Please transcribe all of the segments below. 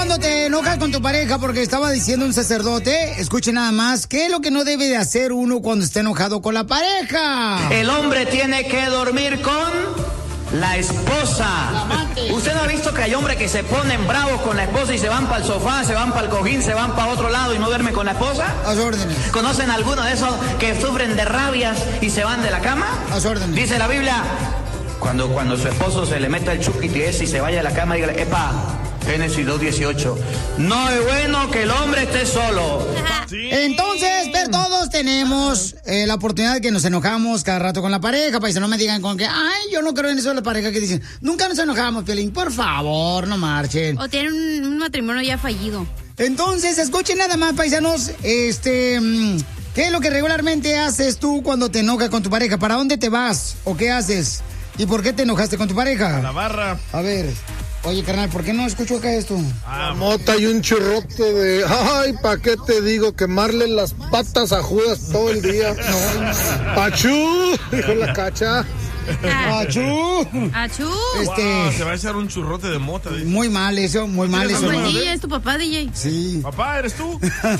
cuando te enojas con tu pareja, porque estaba diciendo un sacerdote, escuche nada más, ¿qué es lo que no debe de hacer uno cuando está enojado con la pareja? El hombre tiene que dormir con la esposa. ¿Usted no ha visto que hay hombres que se ponen bravos con la esposa y se van para el sofá, se van para el cojín, se van para otro lado y no duermen con la esposa? A sus órdenes. ¿Conocen alguno de esos que sufren de rabias y se van de la cama? A sus órdenes. Dice la Biblia, cuando su esposo se le meta el chuquiti ese y se vaya a la cama, dígale, epa, Génesis 2:18, no es bueno que el hombre esté solo. Sí. Entonces, pero todos tenemos la oportunidad de que nos enojamos cada rato con la pareja, para que no me digan con que, ay, yo no creo en eso de la pareja, que dicen, nunca nos enojamos, Piolín, por favor, no marchen. O tienen un matrimonio ya fallido. Entonces, escuchen nada más, paisanos, ¿qué es lo que regularmente haces tú cuando te enojas con tu pareja? ¿Para dónde te vas? ¿O qué haces? ¿Y por qué te enojaste con tu pareja? A la barra. A ver, oye, carnal, ¿por qué no escucho acá esto? Mota y un churrote de... Ay, ¿pa' qué te digo? Quemarle las patas a Judas todo el día. No. ¡Achú! Dijo la Cacha. ¡Achú! ¡Achú! Wow, se va a echar un churrote de mota. Dice. Muy mal eso, muy mal eso. Como el DJ, es tu papá, DJ. Sí. ¿Papá, eres tú?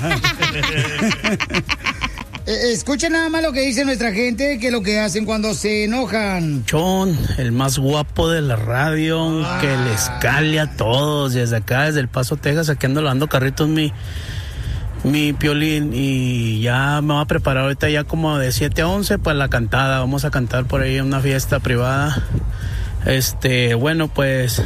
Escuchen nada más lo que dice nuestra gente, que es lo que hacen cuando se enojan. Chon, el más guapo de la radio, que les cale a todos, desde acá, desde El Paso, Texas, aquí ando lavando carritos mi Piolín, y ya me voy a preparar ahorita ya como de 7 a 11 para la cantada. Vamos a cantar por ahí en una fiesta privada. Bueno, pues,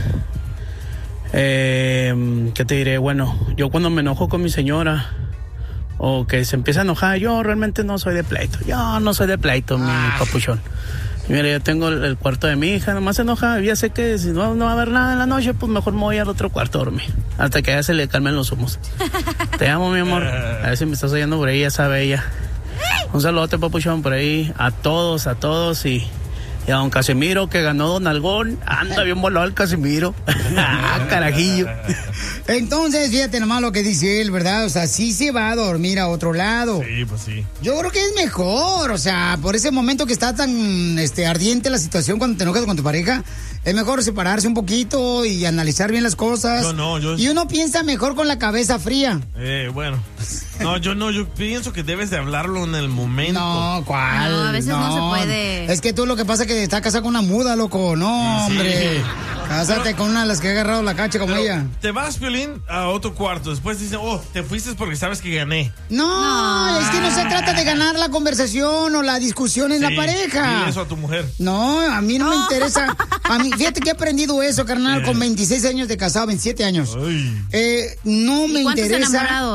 ¿qué te diré? Bueno, yo cuando me enojo con mi señora, o que se empieza a enojar, yo realmente no soy de pleito. Yo no soy de pleito, mi papuchón. Y mira, yo tengo el cuarto de mi hija, nomás se enoja, ya sé que si no va a haber nada en la noche, pues mejor me voy al otro cuarto a dormir, hasta que ya se le calmen los humos. Te amo, mi amor. A ver si me estás oyendo por ahí, ya sabe ella. Un saludote, papuchón, por ahí, a todos, y a don Casimiro, que ganó Don Algón. Anda bien volado el Casimiro. Carajillo. Entonces, fíjate nomás lo que dice él, ¿verdad? O sea, sí se va a dormir a otro lado. Sí, pues sí. Yo creo que es mejor, o sea, por ese momento que está tan ardiente la situación cuando te enojas con tu pareja, es mejor separarse un poquito y analizar bien las cosas. Y uno piensa mejor con la cabeza fría. Bueno. No, yo pienso que debes de hablarlo en el momento. No, ¿cuál? No, a veces no se puede. Es que tú lo que pasa es que estás casado con una muda, loco. No, sí. Hombre. Cásate con una de las que ha agarrado la cacha como ella. Te vas, Piolín, a otro cuarto. Después dicen, te fuiste porque sabes que gané. No, es que no se trata de ganar la conversación o la discusión en la pareja. Dile eso a tu mujer. No, a mí no me interesa. A mí, fíjate que he aprendido eso, carnal, con 26 años de casado, 27 años. No me interesa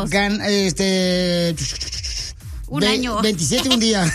un año. 27 un día.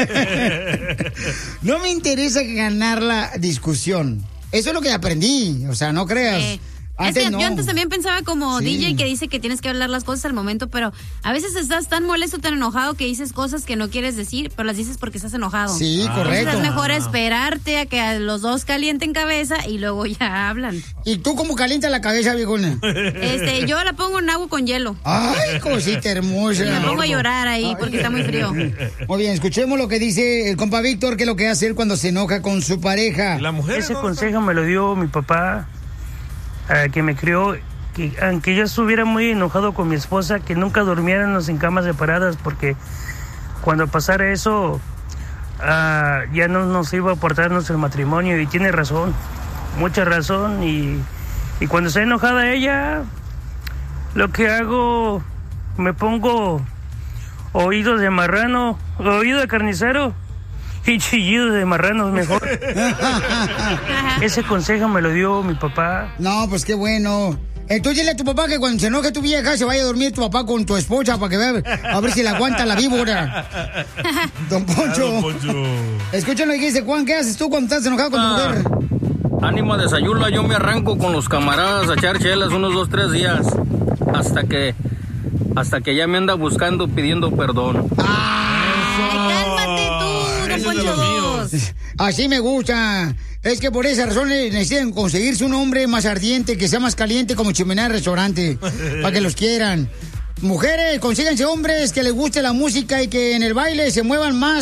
No me interesa ganar la discusión. Eso es lo que aprendí, o sea, no creas. Yo antes también pensaba como DJ que dice que tienes que hablar las cosas al momento, pero a veces estás tan molesto, tan enojado que dices cosas que no quieres decir, pero las dices porque estás enojado. Sí, correcto. Entonces es mejor esperarte a que los dos calienten cabeza y luego ya hablan. ¿Y tú cómo calientas la cabeza, viejona? Yo la pongo en agua con hielo. Ay, cosita hermosa. Y me pongo a llorar ahí porque está muy frío. Muy bien, escuchemos lo que dice el compa Víctor, que es lo que hace él cuando se enoja con su pareja. ¿Y la mujer? Ese consejo me lo dio mi papá, que me crió, que aunque yo estuviera muy enojado con mi esposa, que nunca durmiéramos en camas separadas, porque cuando pasara eso, ya no nos iba a aportar nuestro matrimonio. Y tiene razón, mucha razón. Y cuando está enojada ella, lo que hago, me pongo oídos de marrano, oído de carnicero y chillido de marranos mejor. Ese consejo me lo dio mi papá. No, pues qué bueno. Entonces dile a tu papá que cuando se enoje tu vieja se vaya a dormir tu papá con tu esposa para que vea a ver si la aguanta la víbora. Don Poncho. Escucha lo que dice Juan. ¿Qué haces tú cuando estás enojado con tu mujer? Ánimo de Sayula, yo me arranco con los camaradas a echar chelas unos 2-3 días hasta que ya me anda buscando pidiendo perdón. Cálmate tú, Don Poncho. Así me gusta. Es que por esa razón necesitan conseguirse un hombre más ardiente, que sea más caliente como chimenea de restaurante, para que los quieran. Mujeres, consíganse hombres que les guste la música y que en el baile se muevan más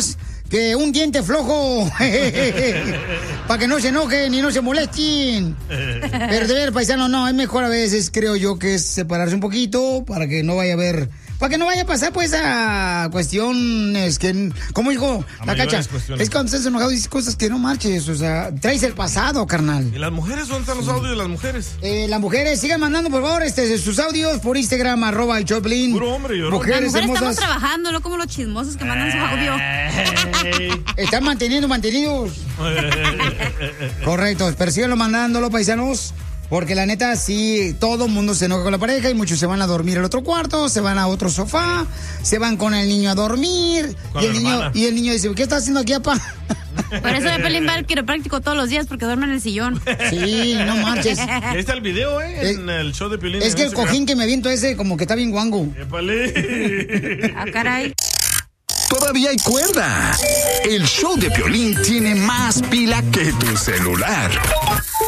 que un diente flojo. Para que no se enojen y no se molesten. Pero de ver, paisano, no, es mejor a veces, creo yo, que es separarse un poquito para que no vaya a haber... Para que no vaya a pasar, pues, a cuestiones que... ¿Cómo dijo la Cacha? Es cuando estás enojado y dices cosas que no marches. O sea, traes el pasado, carnal. ¿Y las mujeres? ¿Dónde están los audios de las mujeres? Las mujeres, sigan mandando, por favor, sus audios por Instagram, @el Choplin. Puro hombre, yo. Mujeres las mujeres estamos trabajando, no como los chismosos que mandan su audio. Están mantenidos. Correcto, pero síganlo mandándolo, paisanos. Porque la neta, sí, todo el mundo se enoja con la pareja y muchos se van a dormir al otro cuarto, se van a otro sofá, se van con el niño a dormir. Y el niño dice, ¿qué estás haciendo aquí, papá? Por eso de Pelín va al quiropráctico todos los días, porque duerme en el sillón. Sí, no marches. Ahí está el video, en el show de Pelín. Es que el cojín que me aviento ese como que está bien guango. ¡Épale! Ah, caray. Todavía hay cuerda. El show de Piolín tiene más pila que tu celular.